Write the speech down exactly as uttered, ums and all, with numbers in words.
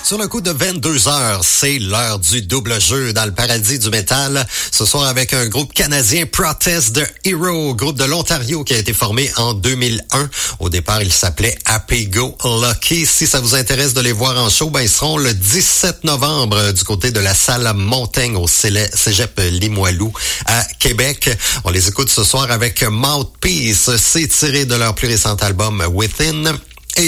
Sur le coup de vingt-deux heures, c'est l'heure du double jeu dans le paradis du métal. Ce soir avec un groupe canadien, Protest the Hero, groupe de l'Ontario qui a été formé en deux mille un. Au départ, il s'appelait Happy Go Lucky. Si ça vous intéresse de les voir en show, ben ils seront le dix-sept novembre du côté de la salle Montaigne au Cégep Limoilou à Québec. On les écoute ce soir avec Mouthpiece. C'est tiré de leur plus récent album Within.